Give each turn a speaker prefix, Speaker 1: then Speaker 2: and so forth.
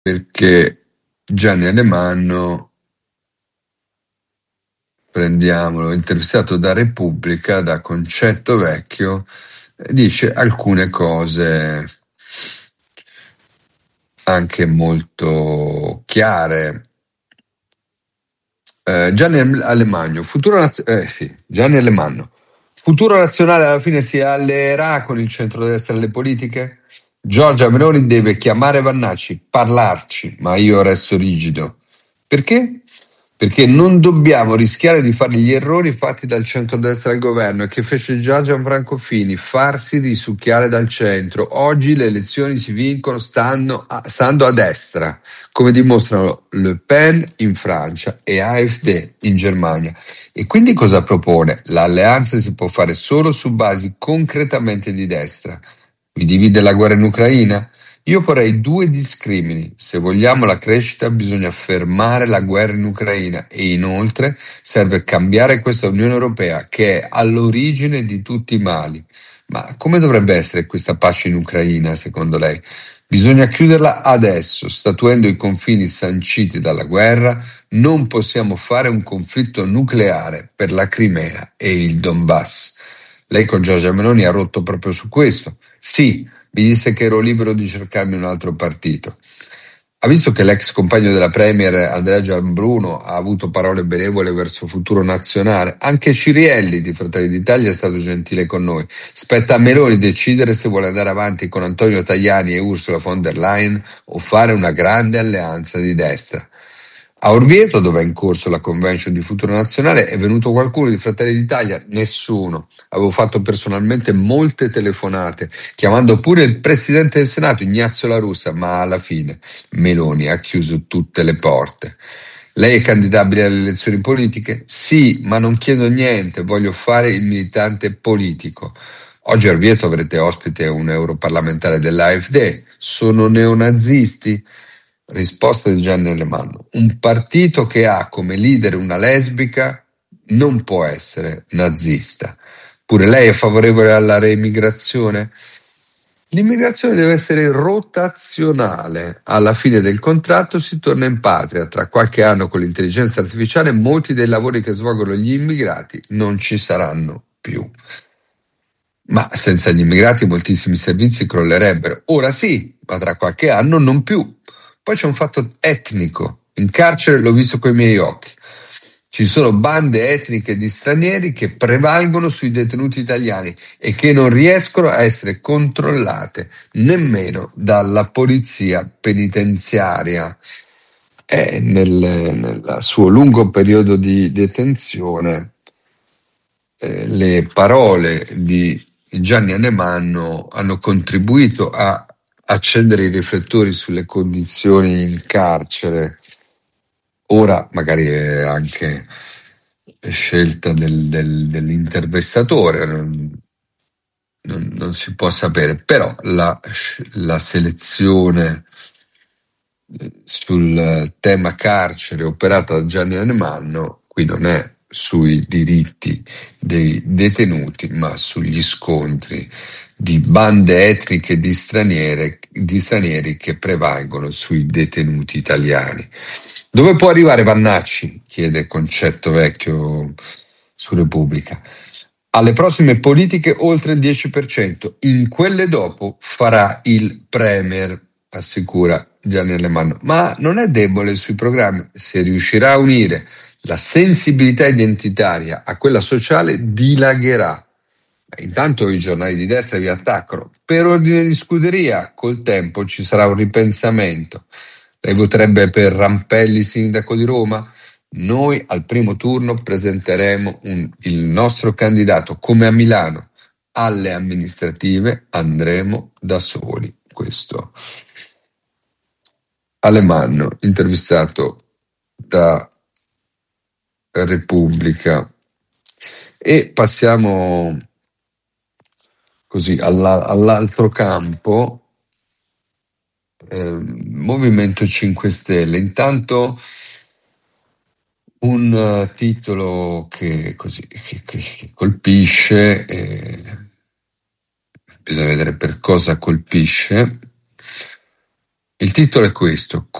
Speaker 1: perché Gianni Alemanno, prendiamolo, intervistato da Repubblica, da Concetto Vecchio, dice alcune cose anche molto chiare. Gianni Alemanno, futuro nazionale alla fine si alleerà con il centrodestra alle politiche? Giorgia Meloni deve chiamare Vannacci, parlarci, ma io resto rigido. Perché? Perché non dobbiamo rischiare di fare gli errori fatti dal centrodestra al governo e che fece già Gianfranco Fini, farsi risucchiare dal centro. Oggi le elezioni si vincono stando a destra, come dimostrano Le Pen in Francia e AfD in Germania. E quindi cosa propone? L'alleanza si può fare solo su basi concretamente di destra. Mi divide la guerra in Ucraina? Io porrei due discrimini. Se vogliamo la crescita, bisogna fermare la guerra in Ucraina e inoltre serve cambiare questa Unione Europea che è all'origine di tutti i mali. Ma come dovrebbe essere questa pace in Ucraina, secondo lei? Bisogna chiuderla adesso, statuendo i confini sanciti dalla guerra. Non possiamo fare un conflitto nucleare per la Crimea e il Donbass. Lei con Giorgia Meloni ha rotto proprio su questo. Sì, mi disse che ero libero di cercarmi un altro partito. Ha visto che l'ex compagno della Premier Andrea Gianbruno ha avuto parole benevole verso Futuro Nazionale? Anche Cirielli di Fratelli d'Italia è stato gentile con noi. Spetta a Meloni decidere se vuole andare avanti con Antonio Tajani e Ursula von der Leyen o fare una grande alleanza di destra. A Orvieto, dove è in corso la convention di Futuro Nazionale, è venuto qualcuno di Fratelli d'Italia? Nessuno. Avevo fatto personalmente molte telefonate, chiamando pure il presidente del Senato, Ignazio La Russa, ma alla fine Meloni ha chiuso tutte le porte. Lei è candidabile alle elezioni politiche? Sì, ma non chiedo niente, voglio fare il militante politico. Oggi a Orvieto avrete ospite un europarlamentare dell'AfD. Sono neonazisti? Risposta di Gianni Alemanno. Un partito che ha come leader una lesbica non può essere nazista. Pure lei è favorevole alla reimmigrazione? L'immigrazione deve essere rotazionale. Alla fine del contratto si torna in patria. Tra qualche anno con l'intelligenza artificiale molti dei lavori che svolgono gli immigrati non ci saranno più. Ma senza gli immigrati moltissimi servizi crollerebbero. Ora sì, ma tra qualche anno non più. Poi c'è un fatto etnico. In carcere l'ho visto coi miei occhi. Ci sono bande etniche di stranieri che prevalgono sui detenuti italiani e che non riescono a essere controllate nemmeno dalla polizia penitenziaria. E nel suo lungo periodo di detenzione, le parole di Gianni Alemanno hanno contribuito a accendere i riflettori sulle condizioni in carcere. Ora magari è anche scelta dell'intervistatore, non si può sapere, però la selezione sul tema carcere operata da Gianni Alemanno qui non è sui diritti dei detenuti, ma sugli scontri di bande etniche di stranieri che prevalgono sui detenuti italiani. Dove può arrivare Vannacci? Chiede Concetto Vecchio su Repubblica. Alle prossime politiche oltre il 10%, in quelle dopo farà il Premier, assicura Gianni Alemanno. Ma non è debole sui programmi. Se riuscirà a unire la sensibilità identitaria a quella sociale, dilagherà. Intanto i giornali di destra vi attaccano. Per ordine di scuderia, col tempo ci sarà un ripensamento. Lei voterebbe per Rampelli, sindaco di Roma? Noi al primo turno presenteremo il nostro candidato come a Milano. Alle amministrative andremo da soli. Questo Alemanno, intervistato da Repubblica. E passiamo così all'altro campo. Movimento 5 Stelle. Intanto un titolo che colpisce, bisogna vedere per cosa colpisce. Il titolo è questo: